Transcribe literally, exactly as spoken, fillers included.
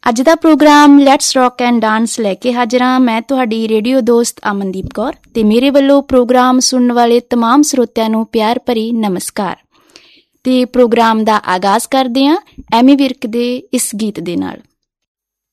ਅੱਜ ਦਾ programme let's rock and dance ਲੈ ਕੇ ਹਾਜ਼ਰ ਹਾਂ। ਮੈਂ ਤੁਹਾਡੀ ਰੇਡੀਓ ਦੋਸਤ ਅਮਨਦੀਪ ਕੌਰ ਅਤੇ ਮੇਰੇ ਵੱਲੋਂ ਪ੍ਰੋਗਰਾਮ ਸੁਣਨ ਵਾਲੇ ਤਮਾਮ ਸਰੋਤਿਆਂ ਨੂੰ ਪਿਆਰ ਭਰੀ ਨਮਸਕਾਰ। ਅਤੇ ਪ੍ਰੋਗਰਾਮ ਦਾ ਆਗਾਜ਼ ਕਰਦੇ ਹਾਂ ਐਮੀ ਵਿਰਕ ਦੇ ਇਸ ਗੀਤ ਦੇ ਨਾਲ।